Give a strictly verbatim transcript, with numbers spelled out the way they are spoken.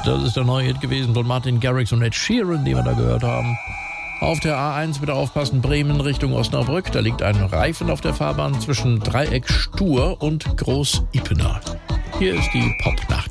Das ist der neue Hit gewesen von Martin Garrix und Ed Sheeran, den wir da gehört haben. Auf der A eins bitte aufpassen, Bremen Richtung Osnabrück. Da liegt ein Reifen auf der Fahrbahn zwischen Dreieck Stur und Groß Ippener. Hier ist die Popnacht.